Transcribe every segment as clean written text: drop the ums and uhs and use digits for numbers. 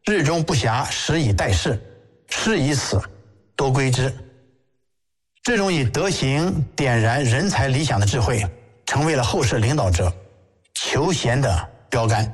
日中不暇，时以待事，事已死，多归之。这种以德行点燃人才理想的智慧，成为了后世领导者求贤的标杆。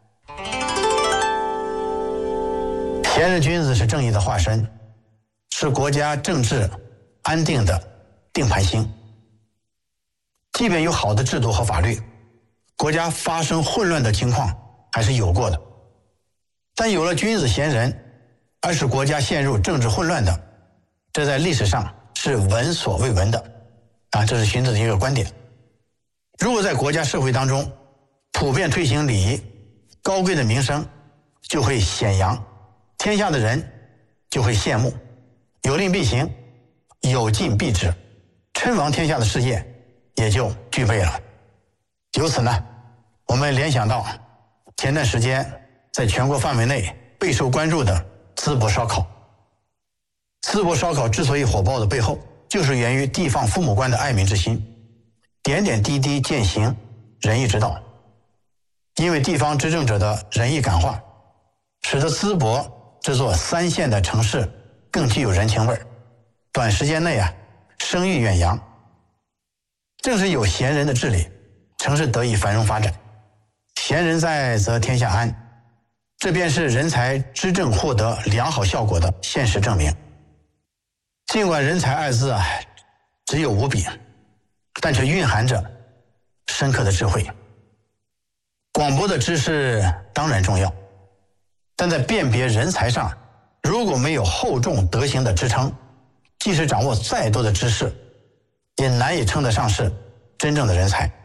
贤人君子是正义的化身，是国家政治安定的定盘星。即便有好的制度和法律，国家发生混乱的情况还是有过的。但有了君子贤人，而使国家陷入政治混乱的，这在历史上是闻所未闻的。这是荀子的一个观点。如果在国家社会当中普遍推行礼仪，高贵的名声就会显扬，天下的人就会羡慕，有令必行，有禁必止，称王天下的事业也就具备了。由此呢，我们联想到前段时间在全国范围内备受关注的淄博烧烤。淄博烧烤之所以火爆的背后，就是源于地方父母官的爱民之心，点点滴滴践行仁义之道。因为地方执政者的仁义感化，使得淄博这座3线的城市更具有人情味儿，短时间内声誉远扬。正是有贤人的治理，城市得以繁荣发展。贤人在则天下安，这便是人才执政获得良好效果的现实证明。尽管人才2字只有5笔，但却蕴含着深刻的智慧。广博的知识当然重要，但在辨别人才上，如果没有厚重德行的支撑，即使掌握再多的知识，也难以称得上是真正的人才。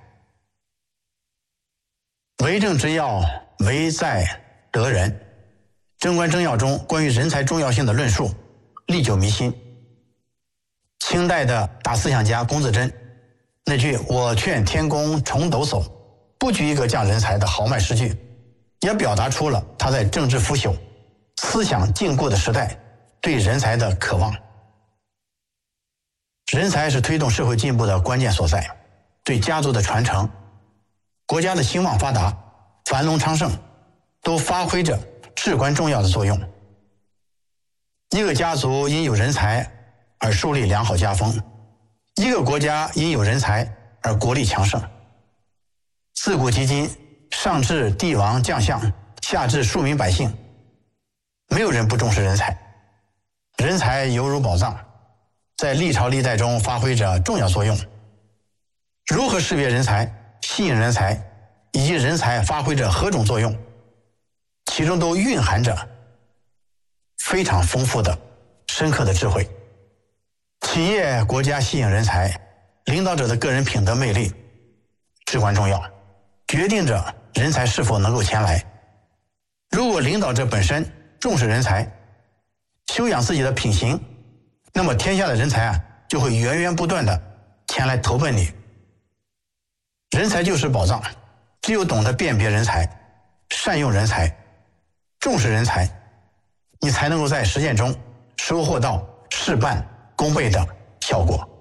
为政之要，唯在得人。贞观政要中关于人才重要性的论述历久弥新。清代的大思想家龚自珍那句“我劝天公重抖擞，不拘一个降人才”的豪迈诗句，也表达出了他在政治腐朽、思想禁锢的时代对人才的渴望。人才是推动社会进步的关键所在，对家族的传承、国家的兴旺发达、繁荣昌盛都发挥着至关重要的作用。一个家族因有人才而树立良好家风，一个国家因有人才而国力强盛。自古及今，上至帝王将相，下至庶民百姓，没有人不重视人才。人才犹如宝藏，在历朝历代中发挥着重要作用。如何识别人才、吸引人才，以及人才发挥着何种作用，其中都蕴含着非常丰富的、深刻的智慧。企业、国家吸引人才，领导者的个人品德魅力至关重要，决定着人才是否能够前来。如果领导者本身重视人才，修养自己的品行，那么天下的人才就会源源不断的前来投奔你。人才就是宝藏，只有懂得辨别人才、善用人才、重视人才，你才能够在实践中收获到事半功倍的效果。